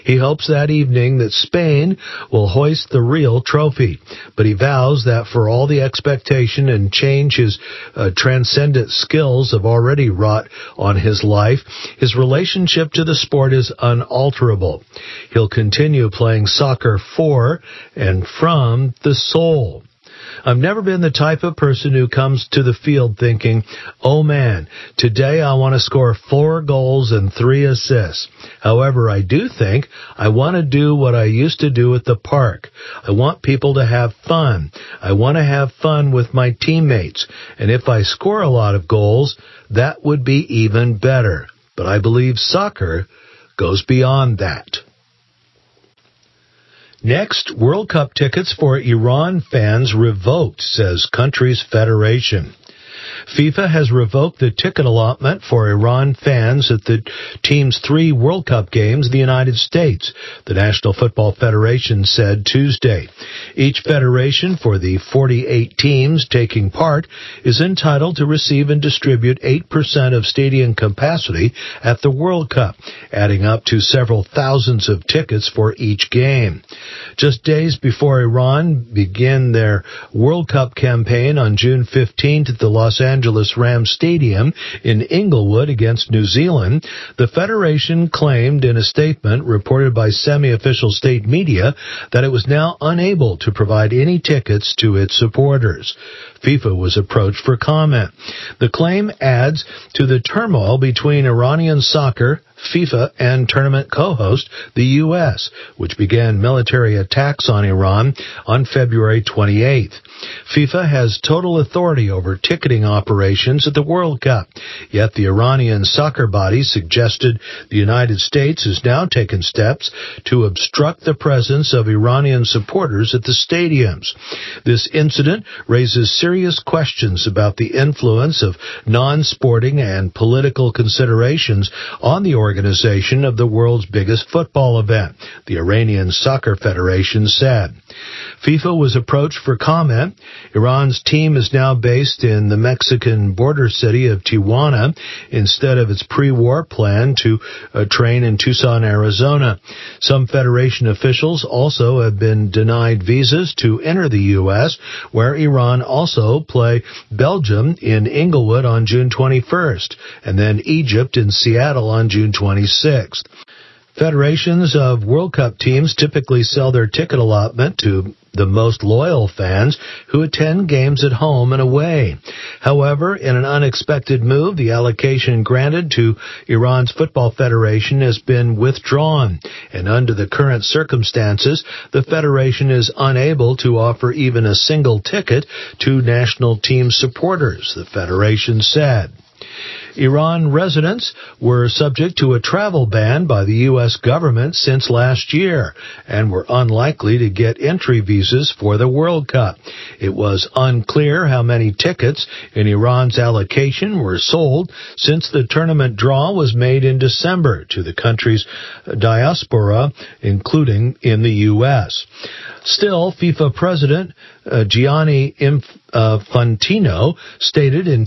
He hopes that evening that Spain will hoist the real trophy, but he vows that for all the expectation and change his transcendent skills have already wrought on his life, his relationship to the sport is unalterable. He'll continue playing soccer for and from the soul. I've never been the type of person who comes to the field thinking, oh man, today I want to score 4 goals and 3 assists. However, I do think I want to do what I used to do at the park. I want people to have fun. I want to have fun with my teammates. And if I score a lot of goals, that would be even better. But I believe soccer goes beyond that. Next, World Cup tickets for Iran fans revoked, says country's federation. FIFA has revoked the ticket allotment for Iran fans at the team's 3 World Cup games in the United States, the National Football Federation said Tuesday. Each federation for the 48 teams taking part is entitled to receive and distribute 8% of stadium capacity at the World Cup, adding up to several thousands of tickets for each game. Just days before Iran begin their World Cup campaign on June 15th at the Los Angeles Rams Stadium in Inglewood against New Zealand, the Federation claimed in a statement reported by semi-official state media that it was now unable to provide any tickets to its supporters. FIFA was approached for comment. The claim adds to the turmoil between Iranian soccer, FIFA, and tournament co-host, the U.S., which began military attacks on Iran on February 28th. FIFA has total authority over ticketing operations at the World Cup, yet the Iranian soccer body suggested the United States has now taken steps to obstruct the presence of Iranian supporters at the stadiums. This incident raises serious questions about the influence of non-sporting and political considerations on the organization of the world's biggest football event, the Iranian Soccer Federation said. FIFA was approached for comment. Iran's team is now based in the Mexican border city of Tijuana instead of its pre-war plan to train in Tucson, Arizona. Some Federation officials also have been denied visas to enter the U.S., where Iran also play Belgium in Inglewood on June 21st, and then Egypt in Seattle on June 26th. Federations of World Cup teams typically sell their ticket allotment to the most loyal fans who attend games at home and away. However, in an unexpected move, the allocation granted to Iran's Football Federation has been withdrawn, and under the current circumstances, the federation is unable to offer even a single ticket to national team supporters, the federation said. Iran residents were subject to a travel ban by the U.S. government since last year and were unlikely to get entry visas for the World Cup. It was unclear how many tickets in Iran's allocation were sold since the tournament draw was made in December to the country's diaspora, including in the U.S. Still, FIFA President Gianni Infantino stated in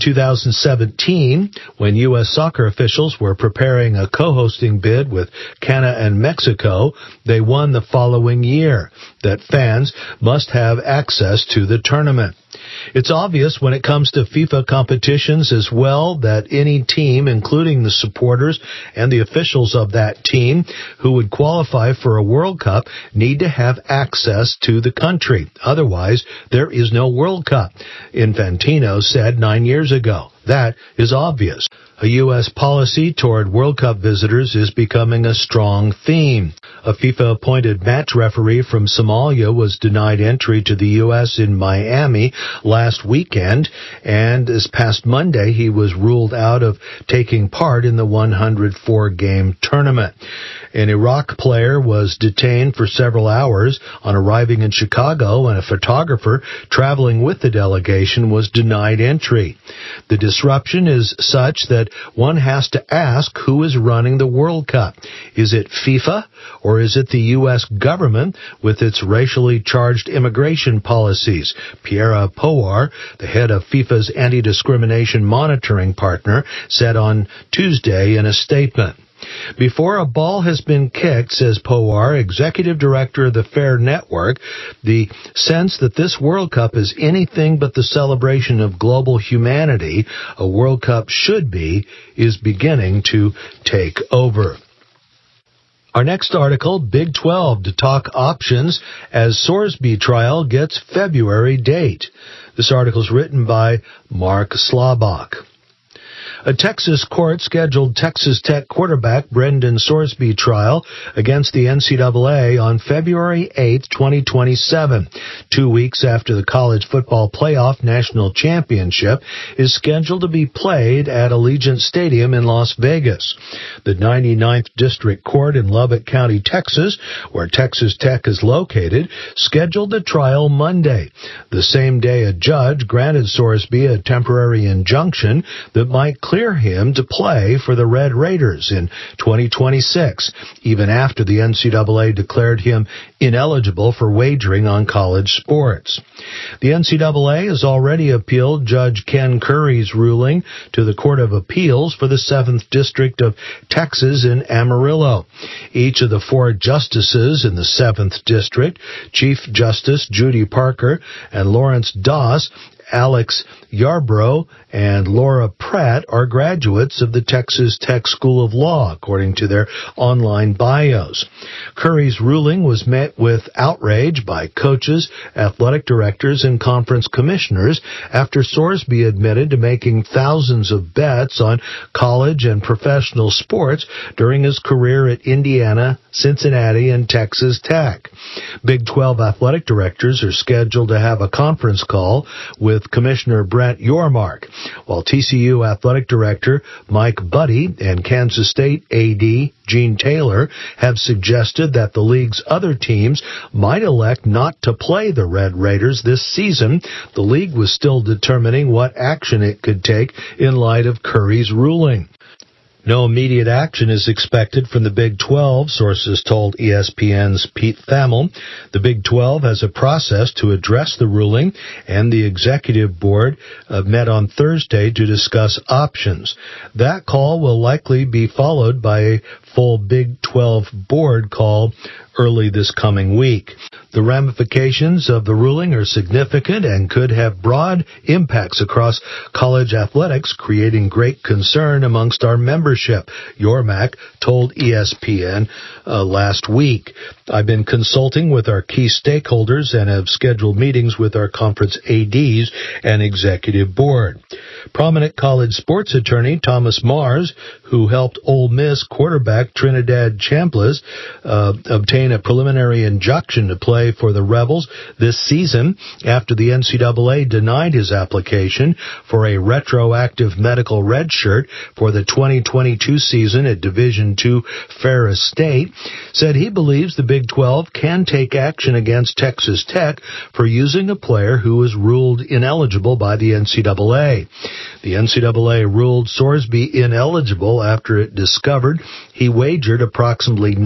2017, when U.S. soccer officials were preparing a co-hosting bid with Canada and Mexico, they won the following year, that fans must have access to the tournament. It's obvious when it comes to FIFA competitions as well that any team, including the supporters and the officials of that team who would qualify for a World Cup, need to have access to the country. Otherwise, there is no World Cup, Infantino said 9 years ago. That is obvious. A U.S. policy toward World Cup visitors is becoming a strong theme. A FIFA-appointed match referee from Somalia was denied entry to the U.S. in Miami last weekend, and this past Monday he was ruled out of taking part in the 104-game tournament. An Iraq player was detained for several hours on arriving in Chicago, and a photographer traveling with the delegation was denied entry. The disruption is such that one has to ask who is running the World Cup. Is it FIFA or is it the U.S. government with its racially charged immigration policies? Piera Powar, the head of FIFA's anti-discrimination monitoring partner, said on Tuesday in a statement. Before a ball has been kicked, says Powar, executive director of the Fair Network, the sense that this World Cup is anything but the celebration of global humanity a World Cup should be is beginning to take over. Our next article, Big 12 to talk options as Sorsby trial gets February date. This article is written by Mark Slabach. A Texas court scheduled Texas Tech quarterback Brendan Sorsby trial against the NCAA on February 8, 2027, 2 weeks after the College Football Playoff National Championship is scheduled to be played at Allegiant Stadium in Las Vegas. The 99th District Court in Lubbock County, Texas, where Texas Tech is located, scheduled the trial Monday. The same day a judge granted Sorsby a temporary injunction that might clear him to play for the Red Raiders in 2026, even after the NCAA declared him ineligible for wagering on college sports. The NCAA has already appealed Judge Ken Curry's ruling to the Court of Appeals for the 7th District of Texas in Amarillo. Each of the 4 justices in the 7th District, Chief Justice Judy Parker and Lawrence Doss, Alex Yarbrough and Laura Pratt are graduates of the Texas Tech School of Law, according to their online bios. Curry's ruling was met with outrage by coaches, athletic directors, and conference commissioners after Sorsby admitted to making thousands of bets on college and professional sports during his career at Indiana, Cincinnati, and Texas Tech. Big 12 athletic directors are scheduled to have a conference call with Commissioner Brent Yormark, while TCU Athletic Director Mike Buddy and Kansas State AD Gene Taylor have suggested that the league's other teams might elect not to play the Red Raiders this season. The league was still determining what action it could take in light of Curry's ruling. No immediate action is expected from the Big 12, sources told ESPN's Pete Thamel. The Big 12 has a process to address the ruling, and the executive board met on Thursday to discuss options. That call will likely be followed by a full Big 12 board call early this coming week. The ramifications of the ruling are significant and could have broad impacts across college athletics, creating great concern amongst our membership, Yormark told ESPN last week. I've been consulting with our key stakeholders and have scheduled meetings with our conference ADs and executive board. Prominent college sports attorney Thomas Mars, who helped Ole Miss quarterback Trinidad Chambliss obtain a preliminary injunction to play for the Rebels this season after the NCAA denied his application for a retroactive medical red shirt for the 2022 season at Division II Ferris State, said he believes the Big 12 can take action against Texas Tech for using a player who was ruled ineligible by the NCAA. The NCAA ruled Sorsby ineligible after it discovered he wagered approximately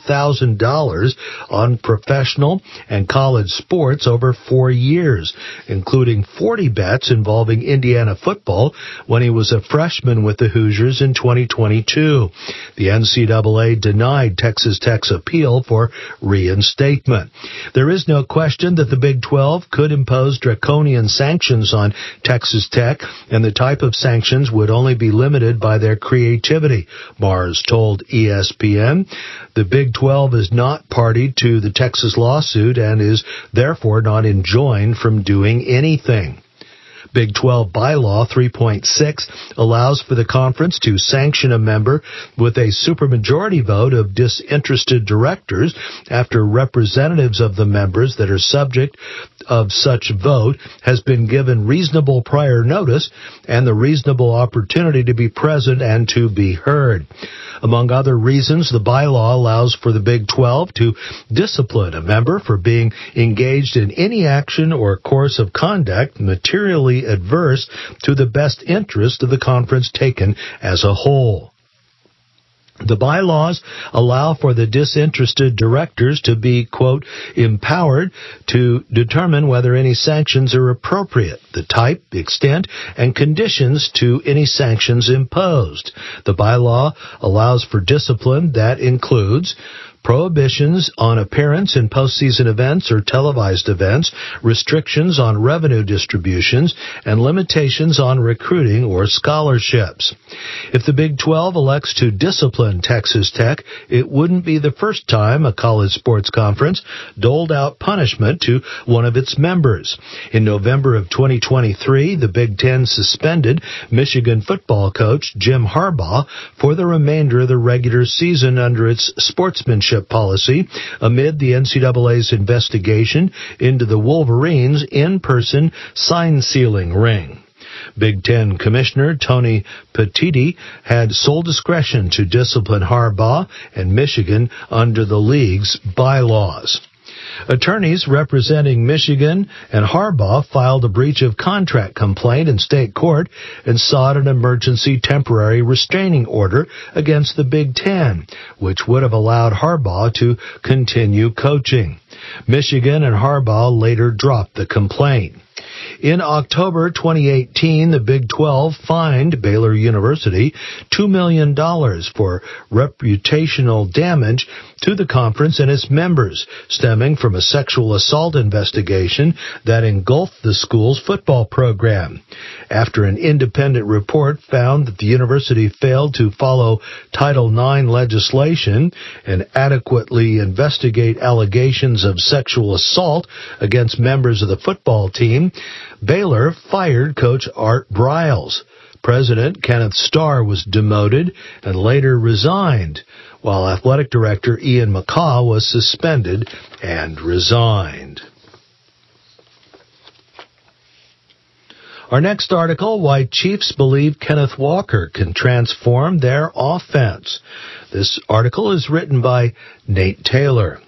$90,000 on professional and college sports over 4 years, including 40 bets involving Indiana football when he was a freshman with the Hoosiers in 2022. The NCAA denied Texas Tech's appeal for reinstatement. There is no question that the Big 12 could impose draconian sanctions on Texas Tech, and the type of sanctions would only be limited by their creativity, Mars told ESPN. The Big 12 is not party to the Texas lawsuit and is therefore not enjoined from doing anything. Big 12 bylaw 3.6 allows for the conference to sanction a member with a supermajority vote of disinterested directors after representatives of the members that are subject of such vote has been given reasonable prior notice and the reasonable opportunity to be present and to be heard. Among other reasons, the bylaw allows for the Big 12 to discipline a member for being engaged in any action or course of conduct materially adverse to the best interest of the conference taken as a whole. The bylaws allow for the disinterested directors to be, quote, empowered to determine whether any sanctions are appropriate, the type, extent, and conditions to any sanctions imposed. The bylaw allows for discipline that includes prohibitions on appearance in postseason events or televised events, restrictions on revenue distributions, and limitations on recruiting or scholarships. If the Big 12 elects to discipline Texas Tech, it wouldn't be the first time a college sports conference doled out punishment to one of its members. In November of 2023, the Big Ten suspended Michigan football coach Jim Harbaugh for the remainder of the regular season under its sportsmanship policy amid the NCAA's investigation into the Wolverines' in-person sign-sealing ring. Big Ten Commissioner Tony Petitti had sole discretion to discipline Harbaugh and Michigan under the league's bylaws. Attorneys representing Michigan and Harbaugh filed a breach of contract complaint in state court and sought an emergency temporary restraining order against the Big Ten, which would have allowed Harbaugh to continue coaching. Michigan and Harbaugh later dropped the complaint. In October 2018, the Big 12 fined Baylor University $2 million for reputational damage to the conference and its members, stemming from a sexual assault investigation that engulfed the school's football program. After an independent report found that the university failed to follow Title IX legislation and adequately investigate allegations of sexual assault against members of the football team, Baylor fired Coach Art Briles. President Kenneth Starr was demoted and later resigned, while Athletic Director Ian McCaw was suspended and resigned. Our next article, why Chiefs believe Kenneth Walker can transform their offense. This article is written by Nate Taylor.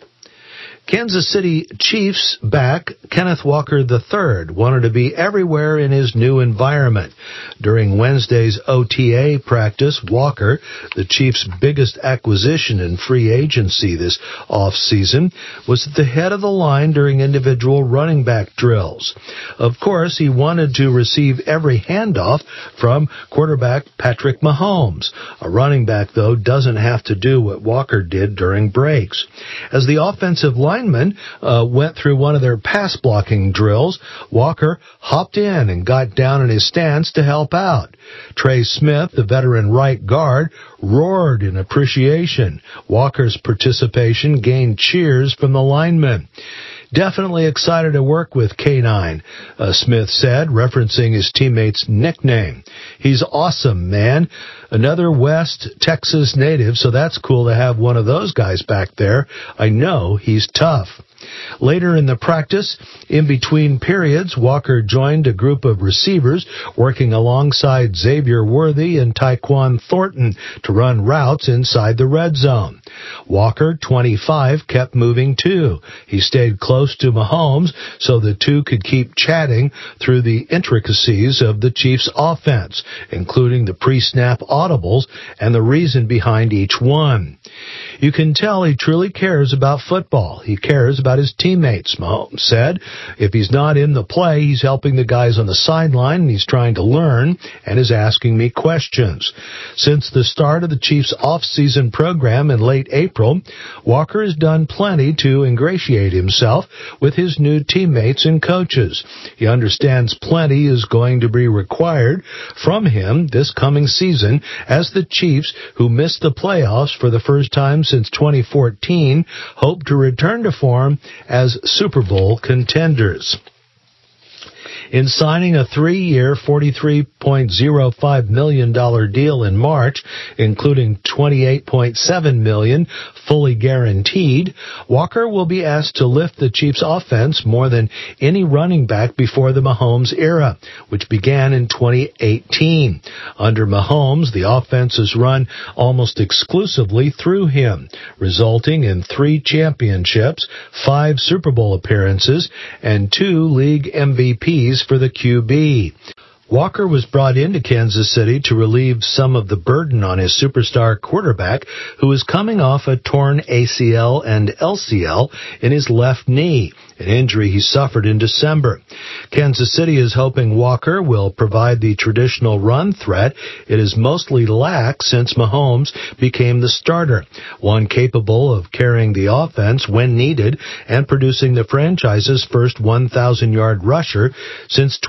Kansas City Chiefs back Kenneth Walker III wanted to be everywhere in his new environment. During Wednesday's OTA practice, Walker, the Chiefs' biggest acquisition in free agency this offseason, was at the head of the line during individual running back drills. Of course, he wanted to receive every handoff from quarterback Patrick Mahomes. A running back, though, doesn't have to do what Walker did during breaks. As the offensive lineman went through one of their pass-blocking drills, Walker hopped in and got down in his stance to help out. Trey Smith, the veteran right guard, roared in appreciation. Walker's participation gained cheers from the linemen. Definitely excited to work with K9, Smith said, referencing his teammate's nickname. He's awesome, man. Another West Texas native, so that's cool to have one of those guys back there. I know he's tough. Later in the practice, in between periods, Walker joined a group of receivers working alongside Xavier Worthy and Tyquan Thornton to run routes inside the red zone. Walker, 25, kept moving too. He stayed close to Mahomes so the two could keep chatting through the intricacies of the Chiefs' offense, including the pre-snap audibles and the reason behind each one. You can tell he truly cares about football. He cares about his teammates, Mahomes said. If he's not in the play, he's helping the guys on the sideline, and he's trying to learn and is asking me questions. Since the start of the Chiefs' off-season program in late April, Walker has done plenty to ingratiate himself with his new teammates and coaches. He understands plenty is going to be required from him this coming season as the Chiefs, who missed the playoffs for the first time since 2014, hope to return to form as Super Bowl contenders. In signing a 3-year, $43.05 million deal in March, including $28.7 million fully guaranteed, Walker will be asked to lift the Chiefs' offense more than any running back before the Mahomes era, which began in 2018. Under Mahomes, the offense is run almost exclusively through him, resulting in 3 championships, 5 Super Bowl appearances, and 2 league MVPs for the QB. Walker was brought into Kansas City to relieve some of the burden on his superstar quarterback, who is coming off a torn ACL and LCL in his left knee, an injury he suffered in December. Kansas City is hoping Walker will provide the traditional run threat it has mostly lacked since Mahomes became the starter, one capable of carrying the offense when needed and producing the franchise's first 1,000-yard rusher since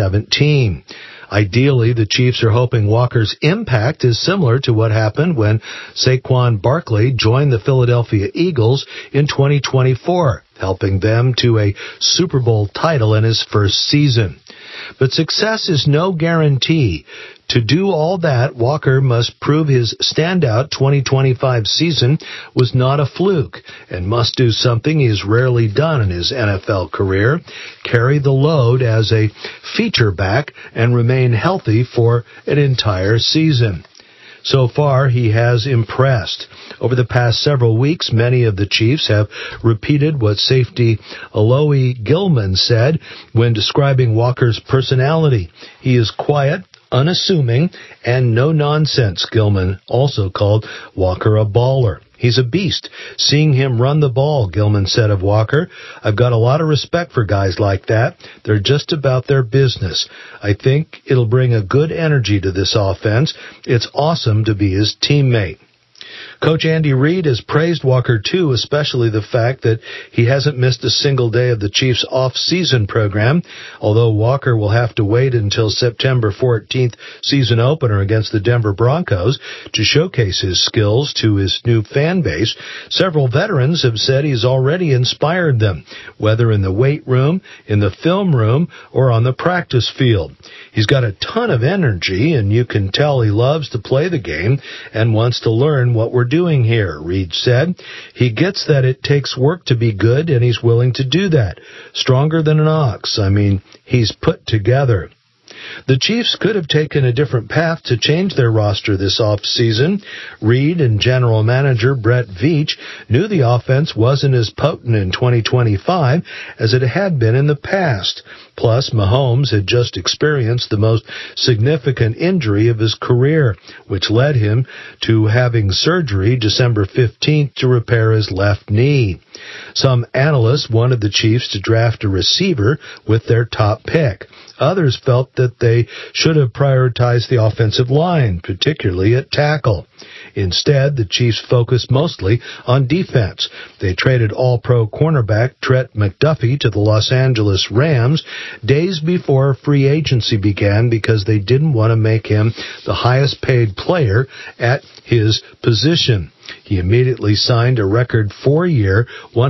2017. Ideally, the Chiefs are hoping Walker's impact is similar to what happened when Saquon Barkley joined the Philadelphia Eagles in 2024, helping them to a Super Bowl title in his first season. But success is no guarantee. To do all that, Walker must prove his standout 2025 season was not a fluke and must do something he's rarely done in his NFL career, carry the load as a feature back and remain healthy for an entire season. So far, he has impressed. Over the past several weeks, many of the Chiefs have repeated what safety Alohi Gilman said when describing Walker's personality. He is quiet, unassuming, and no-nonsense. Gilman also called Walker a baller. He's a beast. Seeing him run the ball, Gilman said of Walker, I've got a lot of respect for guys like that. They're just about their business. I think it'll bring a good energy to this offense. It's awesome to be his teammate. Coach Andy Reid has praised Walker, too, especially the fact that he hasn't missed a single day of the Chiefs' off-season program, although Walker will have to wait until September 14th season opener against the Denver Broncos to showcase his skills to his new fan base. Several veterans have said he's already inspired them, whether in the weight room, in the film room, or on the practice field. He's got a ton of energy, and you can tell he loves to play the game and wants to learn what we're doing here, Reid said. He gets that it takes work to be good, and he's willing to do that. Stronger than an ox. He's put together. The Chiefs could have taken a different path to change their roster this offseason. Reid and general manager Brett Veach knew the offense wasn't as potent in 2025 as it had been in the past. Plus, Mahomes had just experienced the most significant injury of his career, which led him to having surgery December 15th to repair his left knee. Some analysts wanted the Chiefs to draft a receiver with their top pick. Others felt that they should have prioritized the offensive line, particularly at tackle. Instead, the Chiefs focused mostly on defense. They traded all-pro cornerback Trent McDuffie to the Los Angeles Rams days before free agency began because they didn't want to make him the highest-paid player at his position. He immediately signed a record 4-year,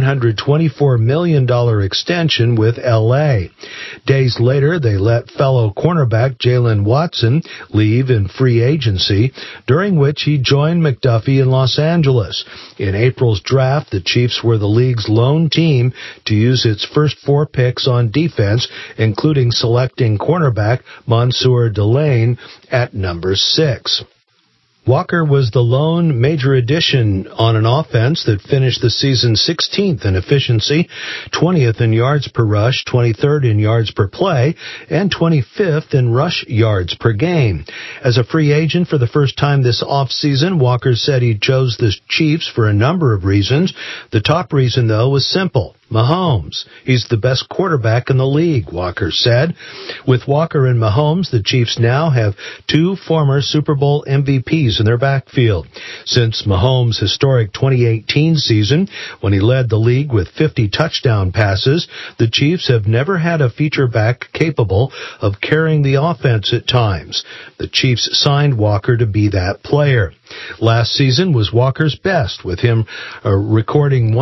$124 million extension with L.A. Days later, they let fellow cornerback Jalen Watson leave in free agency, during which he joined McDuffie in Los Angeles. In April's draft, the Chiefs were the league's lone team to use its first 4 picks on defense, including selecting cornerback Mansour Delane at number 6. Walker was the lone major addition on an offense that finished the season 16th in efficiency, 20th in yards per rush, 23rd in yards per play, and 25th in rush yards per game. As a free agent for the first time this offseason, Walker said he chose the Chiefs for a number of reasons. The top reason, though, was simple. Mahomes. He's the best quarterback in the league, Walker said. With Walker and Mahomes, the Chiefs now have 2 former Super Bowl MVPs in their backfield. Since Mahomes' historic 2018 season, when he led the league with 50 touchdown passes, the Chiefs have never had a feature back capable of carrying the offense at times. The Chiefs signed Walker to be that player. Last season was Walker's best, with him recording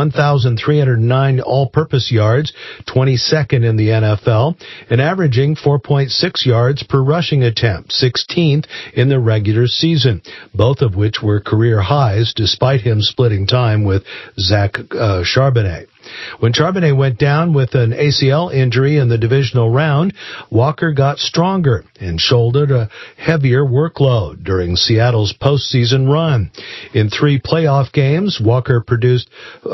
1,309 all-purpose yards, 22nd in the NFL, and averaging 4.6 yards per rushing attempt, 16th in the regular season, both of which were career highs despite him splitting time with Zach Charbonnet. When Charbonnet went down with an ACL injury in the divisional round, Walker got stronger and shouldered a heavier workload during Seattle's postseason run. In 3 playoff games, Walker produced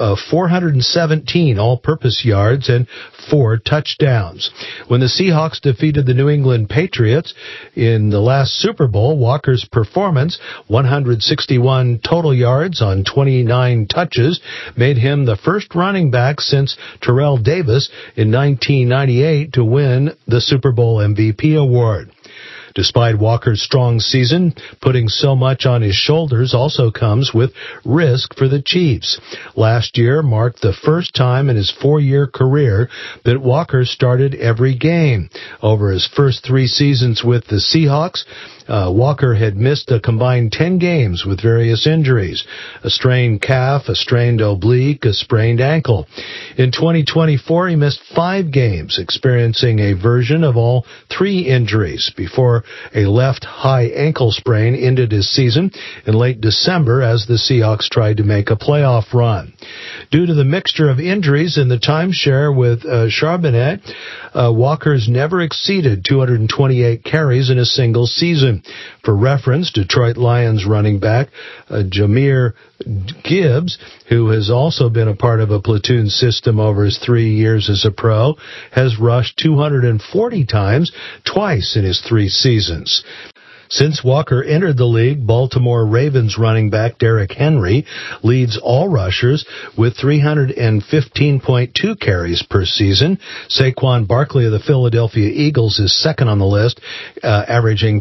417 all-purpose yards and 4 touchdowns. When the Seahawks defeated the New England Patriots in the last Super Bowl, Walker's performance, 161 total yards on 29 touches, made him the first running back since Terrell Davis in 1998 to win the Super Bowl MVP award. Despite Walker's strong season, putting so much on his shoulders also comes with risk for the Chiefs. Last year marked the first time in his 4-year career that Walker started every game. Over his first 3 seasons with the Seahawks, Walker had missed a combined 10 games with various injuries: a strained calf, a strained oblique, a sprained ankle. In 2024, he missed 5 games, experiencing a version of all 3 injuries before a left high ankle sprain ended his season in late December as the Seahawks tried to make a playoff run. Due to the mixture of injuries and the timeshare with Charbonnet, Walker's never exceeded 228 carries in a single season. For reference, Detroit Lions running back Jahmyr Gibbs, who has also been a part of a platoon system over his 3 years as a pro, has rushed 240 times, twice in his 3 seasons. Since Walker entered the league, Baltimore Ravens running back Derrick Henry leads all rushers with 315.2 carries per season. Saquon Barkley of the Philadelphia Eagles is second on the list, averaging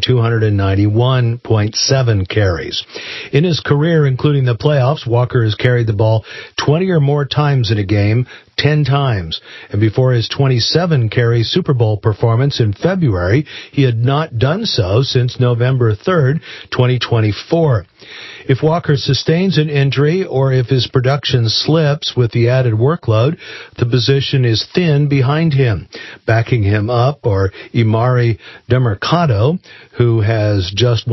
291.7 carries. In his career, including the playoffs, Walker has carried the ball 20 or more times in a game, 10 times. And before his 27-carry Super Bowl performance in February, he had not done so since November 3rd, 2024. If Walker sustains an injury or if his production slips with the added workload, the position is thin behind him. Backing him up are Emari Demercado, who has just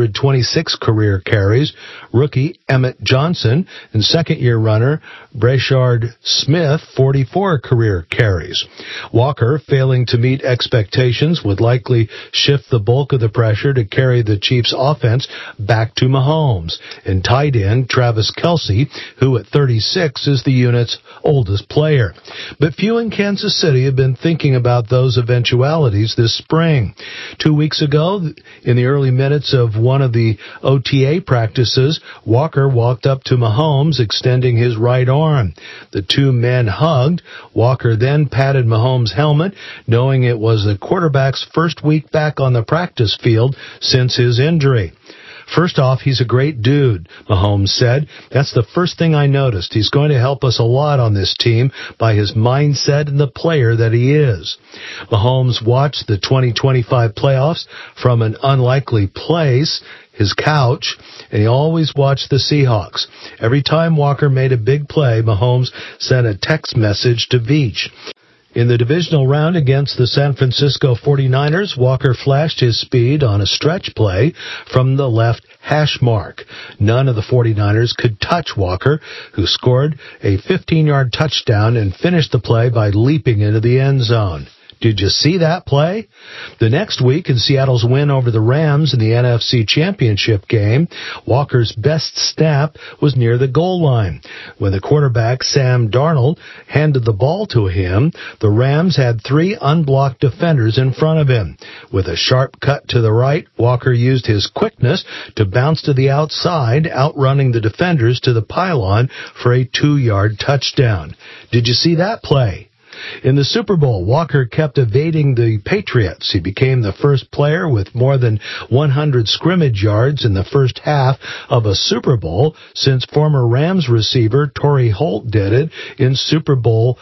126 career carries, rookie Emmett Johnson, and second-year runner Brashard Smith, 44 career carries. Walker, failing to meet expectations, would likely shift the bulk of the pressure to carry the Chiefs' offense back to Mahomes and tight end Travis Kelce, who at 36 is the unit's oldest player. But few in Kansas City have been thinking about those eventualities this spring. 2 weeks ago, in the early minutes of one of the OTA practices, Walker walked up to Mahomes, extending his right arm. The 2 men hugged. Walker then patted Mahomes' helmet, knowing it was the quarterback's first week back on the practice field since his injury. "First off, he's a great dude," Mahomes said. "That's the first thing I noticed. He's going to help us a lot on this team by his mindset and the player that he is." Mahomes watched the 2025 playoffs from an unlikely place, his couch, and he always watched the Seahawks. Every time Walker made a big play, Mahomes sent a text message to Veach. In the divisional round against the San Francisco 49ers, Walker flashed his speed on a stretch play from the left hash mark. None of the 49ers could touch Walker, who scored a 15-yard touchdown and finished the play by leaping into the end zone. Did you see that play? The next week, in Seattle's win over the Rams in the NFC Championship game, Walker's best snap was near the goal line. When the quarterback, Sam Darnold, handed the ball to him, the Rams had 3 unblocked defenders in front of him. With a sharp cut to the right, Walker used his quickness to bounce to the outside, outrunning the defenders to the pylon for a 2-yard touchdown. Did you see that play? In the Super Bowl, Walker kept evading the Patriots. He became the first player with more than 100 scrimmage yards in the first half of a Super Bowl since former Rams receiver Torrey Holt did it in Super Bowl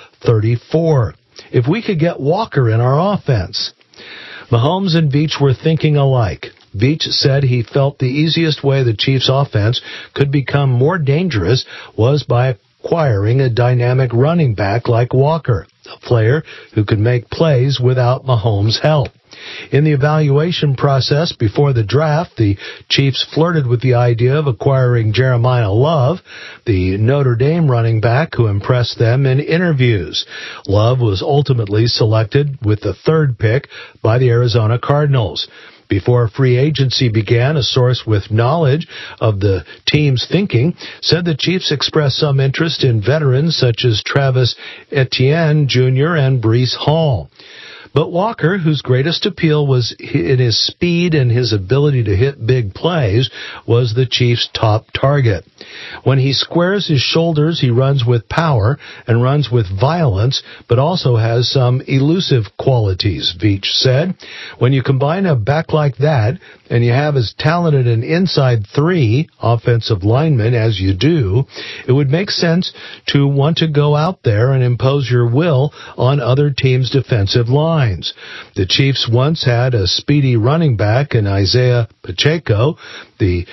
34. If we could get Walker in our offense. Mahomes and Veach were thinking alike. Veach said he felt the easiest way the Chiefs' offense could become more dangerous was by acquiring a dynamic running back like Walker, a player who could make plays without Mahomes' help. In the evaluation process before the draft, the Chiefs flirted with the idea of acquiring Jeremiah Love, the Notre Dame running back who impressed them in interviews. Love was ultimately selected with the 3rd pick by the Arizona Cardinals. Before free agency began, a source with knowledge of the team's thinking said the Chiefs expressed some interest in veterans such as Travis Etienne Jr. and Breece Hall. But Walker, whose greatest appeal was in his speed and his ability to hit big plays, was the Chiefs' top target. When he squares his shoulders, he runs with power and runs with violence, but also has some elusive qualities, Veach said. When you combine a back like that, and you have as talented an inside 3 offensive linemen as you do, it would make sense to want to go out there and impose your will on other teams' defensive lines. The Chiefs once had a speedy running back in Isaiah Pacheco, the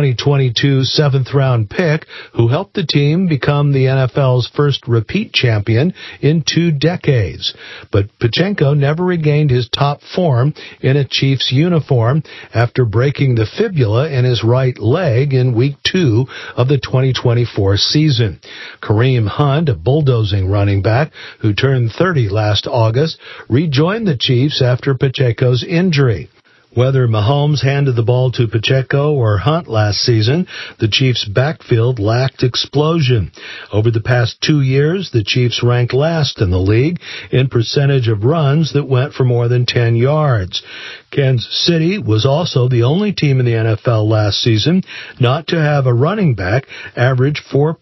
2022 7th-round pick, who helped the team become the NFL's first repeat champion in 2 decades. But Pacheco never regained his top form in a Chiefs uniform after breaking the fibula in his right leg in Week 2 of the 2024 season. Kareem Hunt, a bulldozing running back who turned 30 last August, rejoined the Chiefs after Pacheco's injury. Whether Mahomes handed the ball to Pacheco or Hunt last season, the Chiefs' backfield lacked explosion. Over the past 2 years, the Chiefs ranked last in the league in percentage of runs that went for more than 10 yards. Kansas City was also the only team in the NFL last season not to have a running back average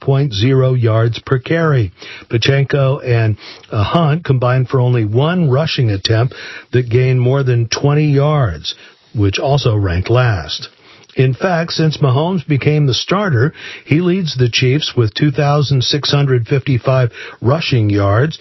4.0 yards per carry. Pacheco and Hunt combined for only 1 rushing attempt that gained more than 20 yards, which also ranked last. In fact, since Mahomes became the starter, he leads the Chiefs with 2,655 rushing yards,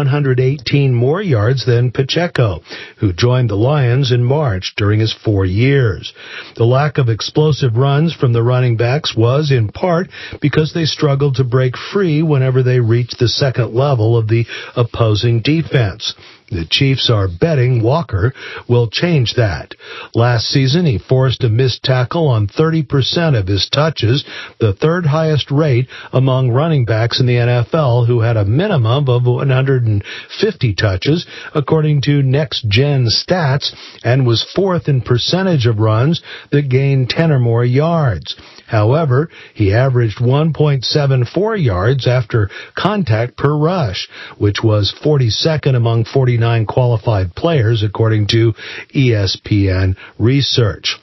118 more yards than Pacheco, who joined the Lions in March during his 4 years. The lack of explosive runs from the running backs was, in part, because they struggled to break free whenever they reached the second level of the opposing defense. The Chiefs are betting Walker will change that. Last season, he forced a missed tackle on 30% of his touches, the 3rd highest rate among running backs in the NFL, who had a minimum of 150 touches, according to Next Gen Stats, and was 4th in percentage of runs that gained 10 or more yards. However, he averaged 1.74 yards after contact per rush, which was 42nd among 49 qualified players, according to ESPN research.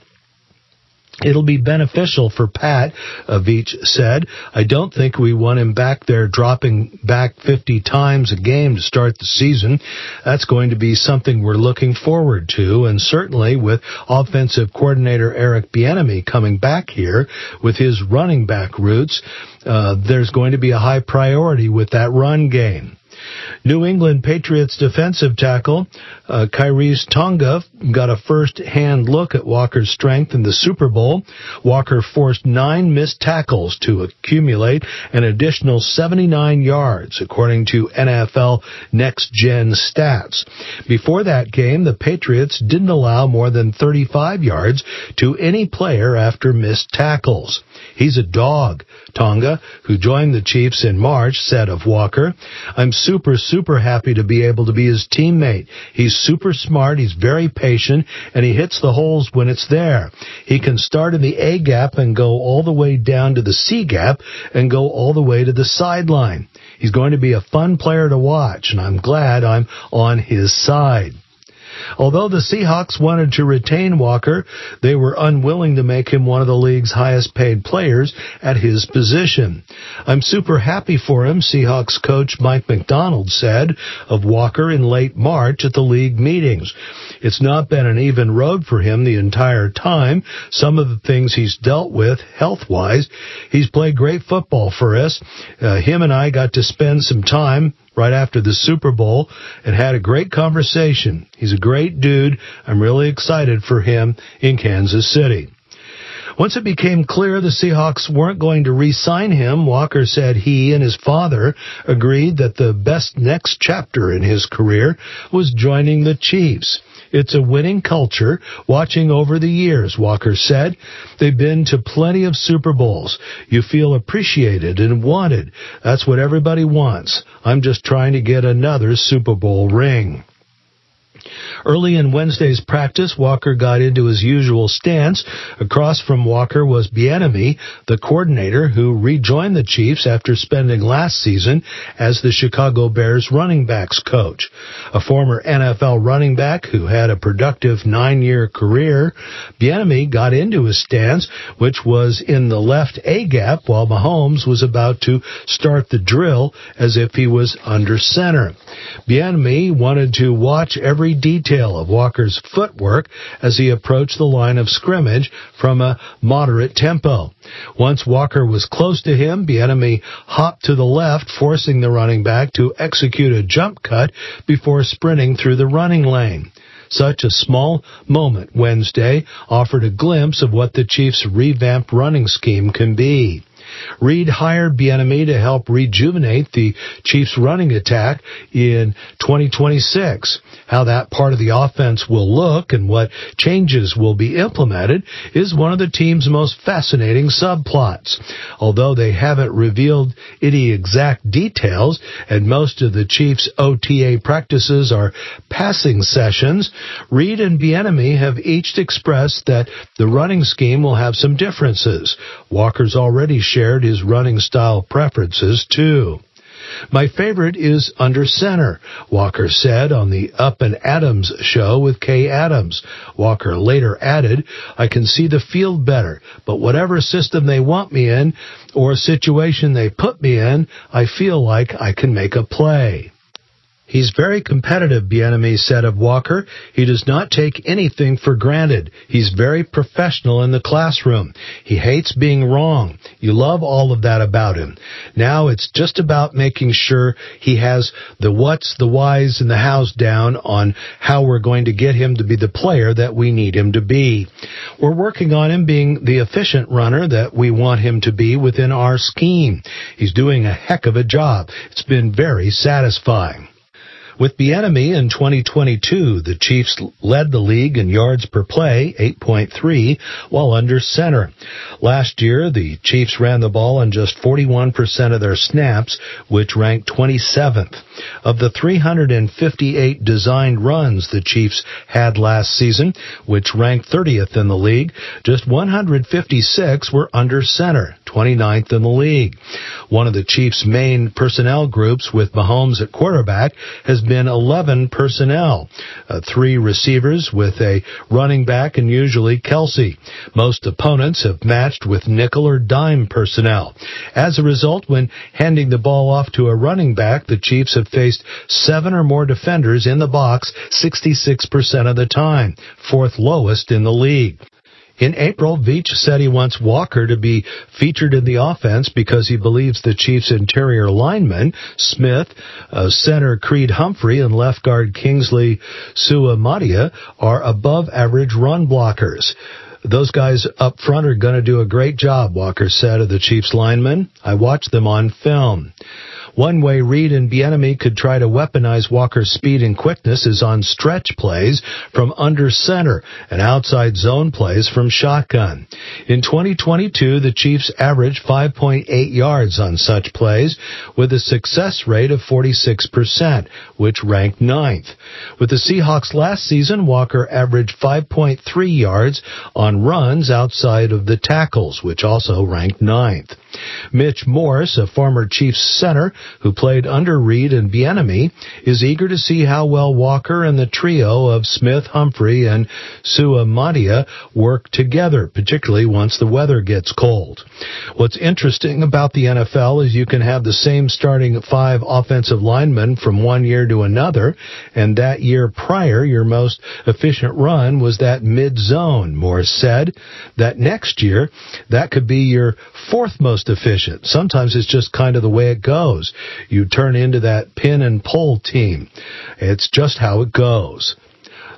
It'll be beneficial for Pat, Veach said. I don't think we want him back there dropping back 50 times a game to start the season. That's going to be something we're looking forward to, and certainly with offensive coordinator Eric Bieniemy coming back here with his running back roots, there's going to be a high priority with that run game. New England Patriots defensive tackle Khyiris Tonga got a first-hand look at Walker's strength in the Super Bowl. Walker forced 9 missed tackles to accumulate an additional 79 yards, according to NFL Next Gen Stats. Before that game, the Patriots didn't allow more than 35 yards to any player after missed tackles. He's a dog, Tonga, who joined the Chiefs in March, said of Walker. I'm super happy to be able to be his teammate. He's super smart, he's very patient, and he hits the holes when it's there. He can start in the A gap and go all the way down to the C gap and go all the way to the sideline. He's going to be a fun player to watch, and I'm glad I'm on his side. Although the Seahawks wanted to retain Walker, they were unwilling to make him one of the league's highest-paid players at his position. I'm super happy for him, Seahawks coach Mike McDonald said of Walker in late March at the league meetings. It's not been an even road for him the entire time. Some of the things he's dealt with health-wise. He's played great football for us. Him and I got to spend some time right after the Super Bowl and had a great conversation. He's a great dude. I'm really excited for him in Kansas City. Once it became clear the Seahawks weren't going to re-sign him, Walker said he and his father agreed that the best next chapter in his career was joining the Chiefs. It's a winning culture watching over the years, Walker said. They've been to plenty of Super Bowls. You feel appreciated and wanted. That's what everybody wants. I'm just trying to get another Super Bowl ring. Early in Wednesday's practice, Walker got into his usual stance. Across from Walker was Bieniemy, the coordinator who rejoined the Chiefs after spending last season as the Chicago Bears running backs coach. A former NFL running back who had a productive 9-year career, Bieniemy got into his stance, which was in the left A-gap while Mahomes was about to start the drill as if he was under center. Bieniemy wanted to watch every detail of Walker's footwork as he approached the line of scrimmage from a moderate tempo. Once Walker was close to him, Bieniemy hopped to the left, forcing the running back to execute a jump cut before sprinting through the running lane. Such a small moment Wednesday offered a glimpse of what the Chiefs' revamped running scheme can be. Reid hired Bieniemy to help rejuvenate the Chiefs' running attack in 2026. How that part of the offense will look and what changes will be implemented is one of the team's most fascinating subplots. Although they haven't revealed any exact details, and most of the Chiefs' OTA practices are passing sessions, Reid and Bieniemy have each expressed that the running scheme will have some differences. Walker's already shared his running style preferences, too. My favorite is under center, Walker said on the Up and Adams show with Kay Adams. Walker later added, I can see the field better, but whatever system they want me in or situation they put me in, I feel like I can make a play. He's very competitive, Bieniemy said of Walker. He does not take anything for granted. He's very professional in the classroom. He hates being wrong. You love all of that about him. Now it's just about making sure he has the what's, the whys, and the hows down on how we're going to get him to be the player that we need him to be. We're working on him being the efficient runner that we want him to be within our scheme. He's doing a heck of a job. It's been very satisfying. With Bieniemy in 2022, the Chiefs led the league in yards per play, 8.3, while under center. Last year, the Chiefs ran the ball on just 41% of their snaps, which ranked 27th. Of the 358 designed runs the Chiefs had last season, which ranked 30th in the league, just 156 were under center, 29th in the league. One of the Chiefs' main personnel groups with Mahomes at quarterback has been 11 personnel, 3 receivers with a running back and usually Kelsey. Most opponents have matched with nickel or dime personnel. As a result, when handing the ball off to a running back, the Chiefs have faced 7 or more defenders in the box 66% of the time, 4th lowest in the league. In April, Veach said he wants Walker to be featured in the offense because he believes the Chiefs' interior linemen, Smith, center Creed Humphrey, and left guard Kingsley Suamataia, are above-average run blockers. Those guys up front are going to do a great job, Walker said of the Chiefs linemen. I watched them on film. One way Reid and Bieniemy could try to weaponize Walker's speed and quickness is on stretch plays from under center and outside zone plays from shotgun. In 2022, the Chiefs averaged 5.8 yards on such plays with a success rate of 46%, which ranked 9th. With the Seahawks last season, Walker averaged 5.3 yards on runs outside of the tackles, which also ranked 9th. Mitch Morse, a former Chiefs center who played under Reid and Bieniemy, is eager to see how well Walker and the trio of Smith, Humphrey, and Suamataia work together, particularly once the weather gets cold. What's interesting about the NFL is you can have the same starting 5 offensive linemen from one year to another, and that year prior, your most efficient run was that mid-zone. Morse said that next year, that could be your 4th most efficient. Sometimes it's just kind of the way it goes. You turn into that pin and pull team. It's just how it goes.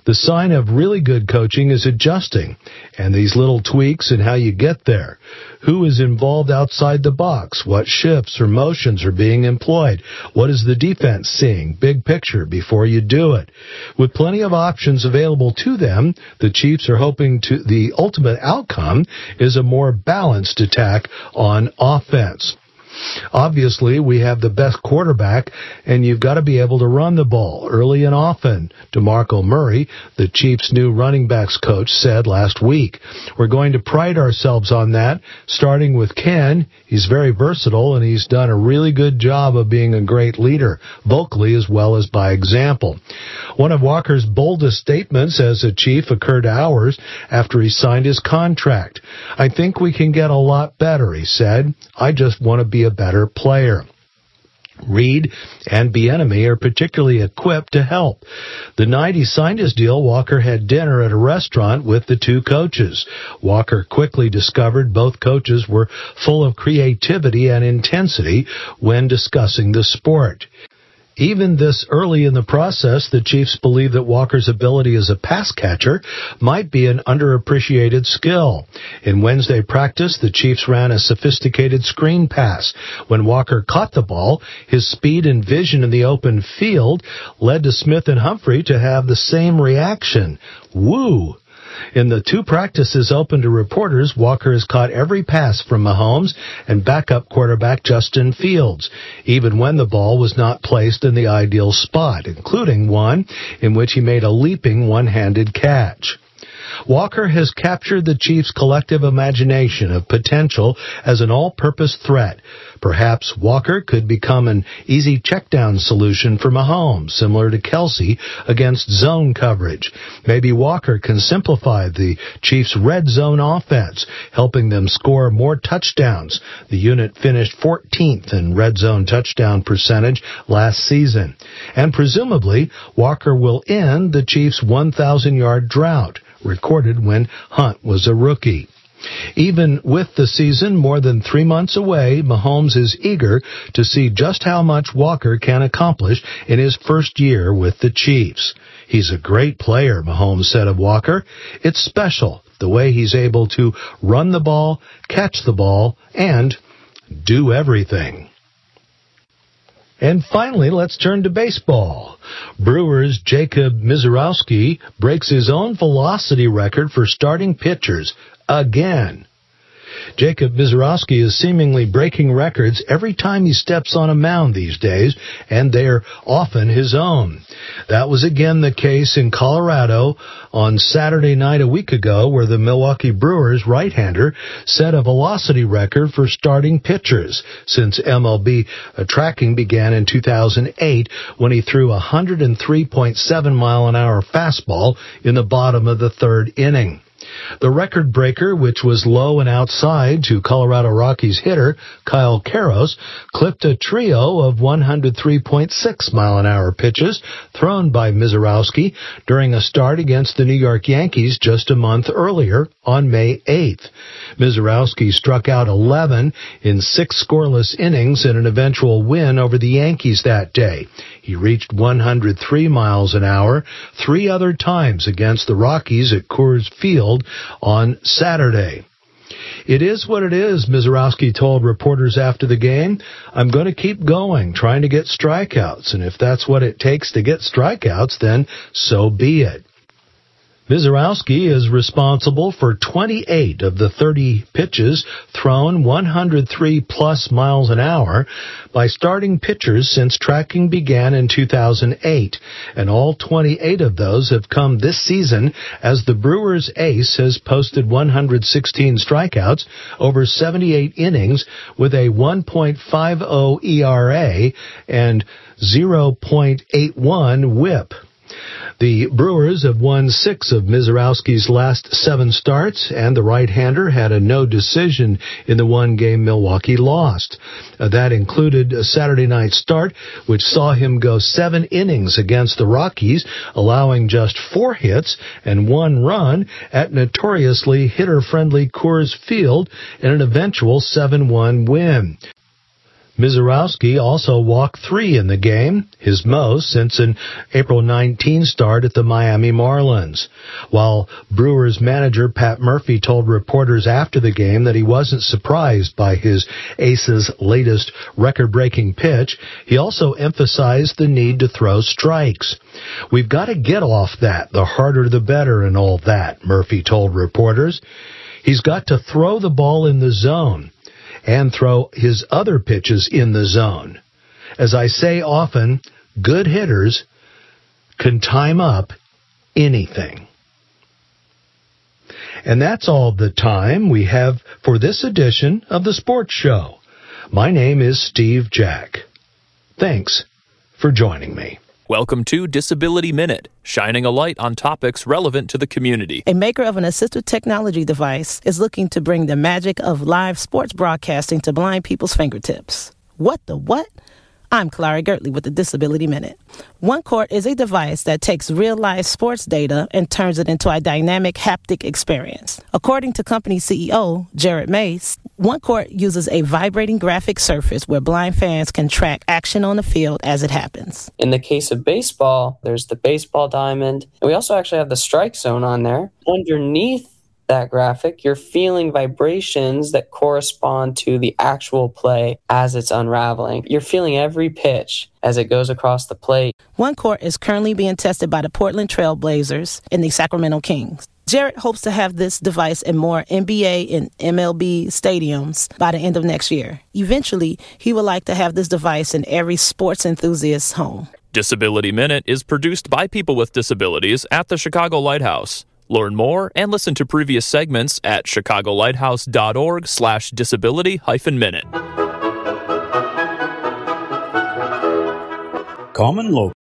The sign of really good coaching is adjusting, and these little tweaks in how you get there. Who is involved outside the box? What shifts or motions are being employed? What is the defense seeing? Big picture before you do it. With plenty of options available to them, the Chiefs are hoping the ultimate outcome is a more balanced attack on offense. Obviously, we have the best quarterback, and you've got to be able to run the ball early and often, DeMarco Murray, the Chiefs' new running backs coach, said last week. We're going to pride ourselves on that, starting with Ken. He's very versatile, and he's done a really good job of being a great leader, vocally as well as by example. One of Walker's boldest statements as a Chief occurred hours after he signed his contract. I think we can get a lot better, he said. I just want to be a better player. Reed and Bieniemy are particularly equipped to help. The night he signed his deal, Walker had dinner at a restaurant with the two coaches. Walker quickly discovered both coaches were full of creativity and intensity when discussing the sport. Even this early in the process, the Chiefs believe that Walker's ability as a pass catcher might be an underappreciated skill. In Wednesday practice, the Chiefs ran a sophisticated screen pass. When Walker caught the ball, his speed and vision in the open field led to Smith and Humphrey to have the same reaction. Woo! In the two practices open to reporters, Walker has caught every pass from Mahomes and backup quarterback Justin Fields, even when the ball was not placed in the ideal spot, including one in which he made a leaping one-handed catch. Walker has captured the Chiefs' collective imagination of potential as an all-purpose threat. Perhaps Walker could become an easy check-down solution for Mahomes, similar to Kelsey against zone coverage. Maybe Walker can simplify the Chiefs' red zone offense, helping them score more touchdowns. The unit finished 14th in red zone touchdown percentage last season. And presumably, Walker will end the Chiefs' 1,000-yard drought, recorded when Hunt was a rookie. Even with the season more than 3 months away, Mahomes is eager to see just how much Walker can accomplish in his first year with the Chiefs. He's a great player, Mahomes said of Walker. It's special, the way he's able to run the ball, catch the ball, and do everything. And finally, let's turn to baseball. Brewers' Jacob Misiorowski breaks his own velocity record for starting pitchers again. Jacob Misiorowski is seemingly breaking records every time he steps on a mound these days, and they're often his own. That was again the case in Colorado on Saturday night a week ago, where the Milwaukee Brewers right-hander set a velocity record for starting pitchers since MLB tracking began in 2008, when he threw a 103.7-mile-an-hour fastball in the bottom of the third inning. The record breaker, which was low and outside to Colorado Rockies hitter Kyle Karros, clipped a trio of 103.6-mile-an-hour pitches thrown by Misiorowski during a start against the New York Yankees just a month earlier on May 8th. Misiorowski struck out 11 in 6 scoreless innings in an eventual win over the Yankees that day. He reached 103 miles an hour 3 other times against the Rockies at Coors Field on Saturday. It is what it is, Misiorowski told reporters after the game. I'm going to keep going, trying to get strikeouts, and if that's what it takes to get strikeouts, then so be it. Misiorowski is responsible for 28 of the 30 pitches thrown 103-plus miles an hour by starting pitchers since tracking began in 2008, and all 28 of those have come this season as the Brewers' ace has posted 116 strikeouts over 78 innings with a 1.50 ERA and 0.81 WHIP. The Brewers have won 6 of Misiorowski's last 7 starts, and the right-hander had a no decision in the one game Milwaukee lost. That included a Saturday night start, which saw him go 7 innings against the Rockies, allowing just 4 hits and 1 run at notoriously hitter-friendly Coors Field in an eventual 7-1 win. Mizorowski also walked 3 in the game, his most since an April 19 start at the Miami Marlins. While Brewers manager Pat Murphy told reporters after the game that he wasn't surprised by his ace's latest record-breaking pitch, he also emphasized the need to throw strikes. "We've got to get off that, the harder the better and all that," Murphy told reporters. He's got to throw the ball in the zone and throw his other pitches in the zone. As I say often, good hitters can time up anything. And that's all the time we have for this edition of the Sports Show. My name is Steve Jack. Thanks for joining me. Welcome to Disability Minute, shining a light on topics relevant to the community. A maker of an assistive technology device is looking to bring the magic of live sports broadcasting to blind people's fingertips. What the what? I'm Clara Gertley with the Disability Minute. OneCourt is a device that takes real-life sports data and turns it into a dynamic haptic experience. According to company CEO Jared Mace, OneCourt uses a vibrating graphic surface where blind fans can track action on the field as it happens. In the case of baseball, there's the baseball diamond, and we also actually have the strike zone on there. Underneath that graphic, you're feeling vibrations that correspond to the actual play as it's unraveling. You're feeling every pitch as it goes across the plate. OneCourt is currently being tested by the Portland Trail Blazers and the Sacramento Kings. Jared hopes to have this device in more NBA and MLB stadiums by the end of next year. Eventually, he would like to have this device in every sports enthusiast's home. Disability Minute is produced by people with disabilities at the Chicago Lighthouse. Learn more and listen to previous segments at chicagolighthouse.org/disability-minute. Common Law